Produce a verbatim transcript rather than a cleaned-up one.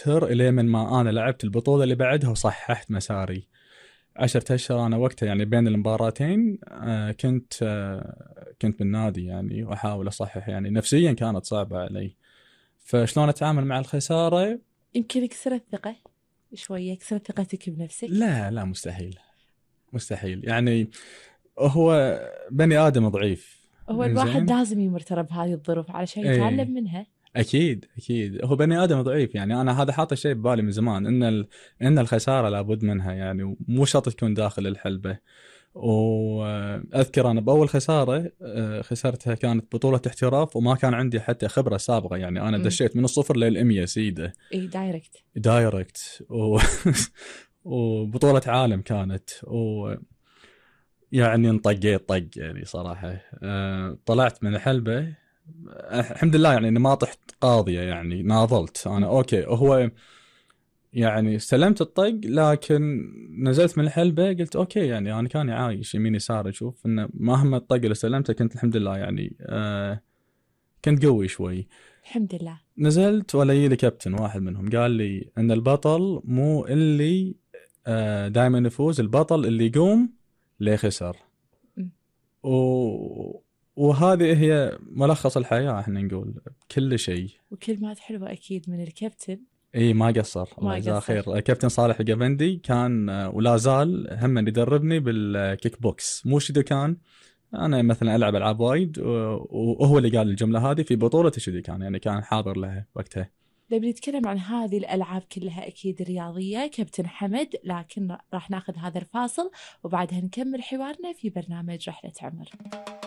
أشهر إلى من ما أنا لعبت البطولة اللي بعدها وصححت مساري. عشرة أشهر أنا وقتها يعني بين المباراتين آه كنت آه كنت بالنادي يعني وأحاول أصحح، يعني نفسيا كانت صعبة علي. فشلون أتعامل مع الخسارة؟ يمكن كسرت ثقة شوية، كسرت ثقتك بنفسك. لا لا مستحيل، مستحيل. يعني هو بني آدم ضعيف. هو الواحد إنزين، لازم يمر ترى بهذه الظروف علشان ايه يتعلم منها. اكيد اكيد، هو بني ادم ضعيف. يعني انا هذا حاطه شيء ببالي من زمان، ان ال... ان الخساره لابد منها، يعني مو شرط تكون داخل الحلبه. واذكر انا باول خساره آه، خسرتها كانت بطوله احتراف، وما كان عندي حتى خبره سابقه. يعني انا امم دشيت من الصفر للمية سيده اي دايركت. دايركت و... وبطوله عالم كانت، و يعني انطقيت طق يعني صراحه. أه طلعت من الحلبه الحمد لله، يعني اني ما طحت قاضيه، يعني ناضلت انا اوكي. هو يعني استلمت الطق، لكن نزلت من الحلبة قلت أوكي، يعني أنا كان عايش يمين يسار، أشوف إنه مهما الطق اللي استلمته كنت الحمد لله يعني آه كنت قوي شوي. الحمد لله. نزلت ولا يجي لي كابتن واحد منهم قال لي أن البطل مو اللي آه دائما يفوز، البطل اللي يقوم ليه خسر. مم. و... وهذه هي ملخص الحياة، احنا نقول كل شيء. وكلمات حلوة أكيد من الكابتن. اي ما قصر، الله ما يجزاه قصر. خير. كابتن صالح القبندي كان آه، ولا زال هم اللي يدربني بالكيك بوكس، مو شدوكان. انا مثلا العب العاب وايد، و- وهو اللي قال الجمله هذه في بطوله شدوكان، يعني كان حاضر لها وقتها. نبي نتكلم عن هذه الألعاب كلها أكيد رياضية كابتن حمد، لكن راح ناخذ هذا الفاصل وبعدها نكمل حوارنا في برنامج رحلة عمر.